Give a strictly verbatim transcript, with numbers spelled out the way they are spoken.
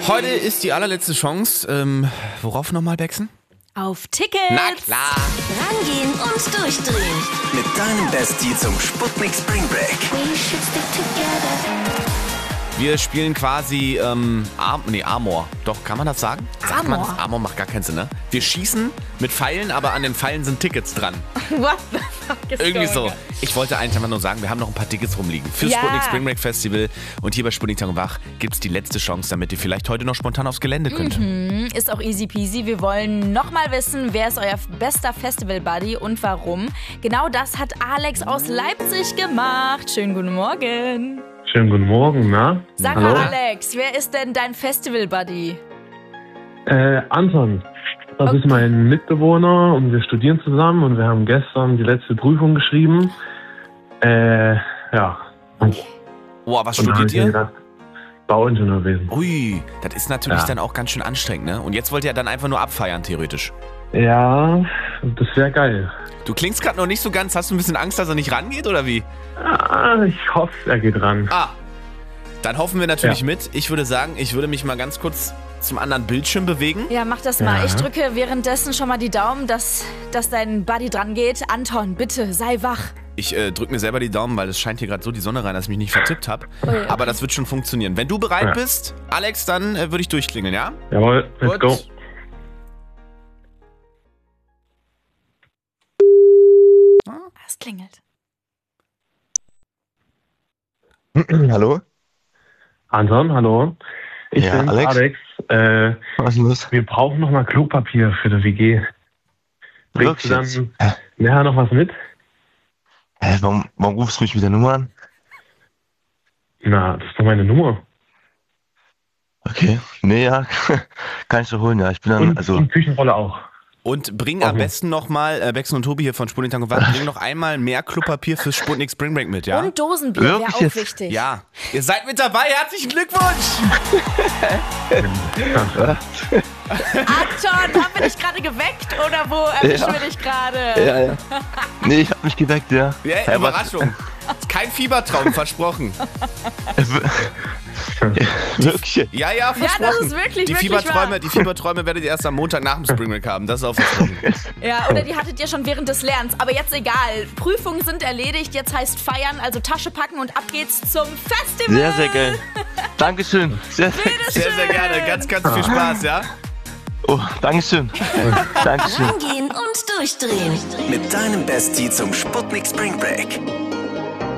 Heute ist die allerletzte Chance. Ähm, worauf nochmal, Bexen? Auf Tickets! Na klar! Rangehen und durchdrehen. Mit deinem Bestie zum Sputnik Spring Break. We should stick together. Wir spielen quasi ähm, Ar nee, Armor. Doch, kann man das sagen? Sagt man Armor. das? Armor macht gar keinen Sinn, ne? Wir schießen mit Pfeilen, aber an den Pfeilen sind Tickets dran. What the fuck is Irgendwie going so. on? Ich wollte eigentlich einfach nur sagen, wir haben noch ein paar Tickets rumliegen. Für Ja. Sputnik Spring Break Festival. Und hier bei Sputnik Tag und Wach gibt es die letzte Chance, damit ihr vielleicht heute noch spontan aufs Gelände könnt. Ist auch easy peasy. Wir wollen nochmal wissen, wer ist euer bester Festival-Buddy und warum. Genau das hat Alex aus Leipzig gemacht. Schönen guten Morgen. Schönen guten Morgen, na? Sag Hallo? mal, Alex, wer ist denn dein Festival-Buddy? Äh, Anton. Das Okay. ist mein Mitbewohner und wir studieren zusammen und wir haben gestern die letzte Prüfung geschrieben. Äh, ja. Und, Boah, was und dann hab studiert ich mir ihr? gedacht, Bauingenieurwesen. Ui, das ist natürlich Ja. dann auch ganz schön anstrengend, ne? Und jetzt wollt ihr dann einfach nur abfeiern, theoretisch. Ja, das wäre geil. Du klingst gerade noch nicht so ganz. Hast du ein bisschen Angst, dass er nicht rangeht, oder wie? Ah, ich hoffe, er geht ran. Ah, dann hoffen wir natürlich Ja. mit. Ich würde sagen, ich würde mich mal ganz kurz zum anderen Bildschirm bewegen. Ja, mach das mal. Ja. Ich drücke währenddessen schon mal die Daumen, dass, dass dein Buddy dran geht. Anton, bitte, sei wach. Ich äh, drücke mir selber die Daumen, weil es scheint hier gerade so die Sonne rein, dass ich mich nicht vertippt habe. Okay. Aber das wird schon funktionieren. Wenn du bereit Ja. bist, Alex, dann äh, würde ich durchklingeln, ja? Jawohl, let's go. Es klingelt. Hallo? Anton, hallo. Ich Ja, bin Alex? Alex. Äh, Was ist los? wir brauchen noch mal Klopapier für die W G. Bringst du Wirklich dann jetzt? nachher noch was mit? Hä, warum, warum rufst du mich mit der Nummer an? Na, das ist doch meine Nummer. Okay. Nee, ja, kann ich doch holen, ja. Ich bin dann, Und, also, und Küchenrolle auch. Und bring am Okay. besten nochmal, äh, Bexen und Tobi hier von Sputnik Tag und Wach, bring noch einmal mehr Klopapier fürs Sputnik Spring Break mit, ja? Und Dosenbier wäre Wirklich auch jetzt? wichtig. Ja. Ihr seid mit dabei, herzlichen Glückwunsch! Anton, haben wir dich gerade geweckt oder wo erwischen Ja. wir dich gerade? ja, ja. Nee, ich hab mich geweckt, ja. Ja, Hä, was- Überraschung. Ist kein Fiebertraum, versprochen. Wirklich jetzt? Ja, ja, versprochen. das ist wirklich, die wirklich Fieberträume, wahr. Die Fieberträume werdet ihr erst am Montag nach dem Spring Break haben. Das ist auch versprochen. Ja, oder die hattet ihr schon während des Lernens. Aber jetzt egal. Prüfungen sind erledigt. Jetzt heißt feiern, also Tasche packen und ab geht's zum Festival. Sehr, sehr geil. Dankeschön. Sehr, sehr, Sehr, sehr gerne. Ganz, ganz viel Spaß, ja? oh, Dankeschön. Dankeschön. Rangehen und durchdrehen. Mit deinem Bestie zum Sputnik Spring Break.